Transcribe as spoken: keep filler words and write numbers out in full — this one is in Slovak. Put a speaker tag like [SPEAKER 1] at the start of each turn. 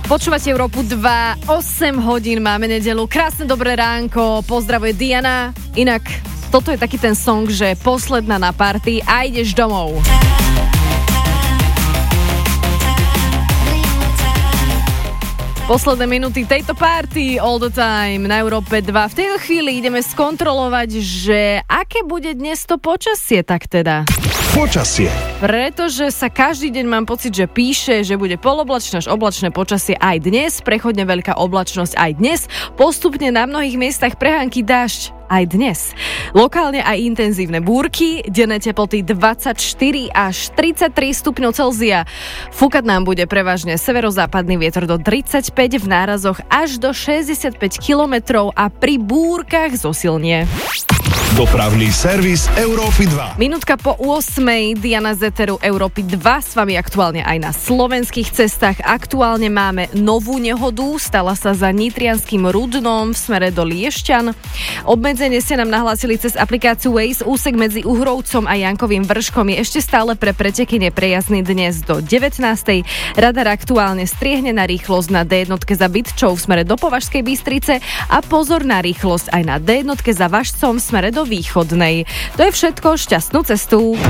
[SPEAKER 1] Počúvate Európu dva, osem hodín máme nedeľu. Krásne dobré ránko, pozdravuje Diana. Inak toto je taký ten song, že posledná na party a ideš domov. Posledné minúty tejto party all the time na Európe dva. V tejto chvíli ideme skontrolovať, že aké bude dnes to počasie, tak teda.
[SPEAKER 2] Počasie.
[SPEAKER 1] Pretože sa každý deň mám pocit, že píše, že bude poloblačné až oblačné počasie aj dnes, prechodne veľká oblačnosť aj dnes, postupne na mnohých miestach prehánky dážď aj dnes. Lokálne aj intenzívne búrky, denné teploty dvadsaťštyri až tridsaťtri stupňov Celzia. Fúkať nám bude prevažne severozápadný vietor do tridsaťpäť, v nárazoch až do šesťdesiatpäť kilometrov a pri búrkach zosilnie.
[SPEAKER 2] Dopravný servis Európy dva.
[SPEAKER 1] Minútka po ôsmej, Diana z éteru Európy dva s vami aktuálne aj na slovenských cestách. Aktuálne máme novú nehodu, stala sa za Nitrianským Rudnom v smere do Liešťan. Obmedzenie ste nám nahlásili cez aplikáciu Waze. Úsek medzi Uhrovcom a Jankovým Vrškom je ešte stále pre preteky neprejazný dnes do devätnástej. Radar aktuálne striehne na rýchlosť na dé jedna za Bytčou v smere do Považskej Bystrice a pozor na rýchlosť aj na dé jedna za Važcom v smere do Východnej. To je všetko, šťastnú cestu.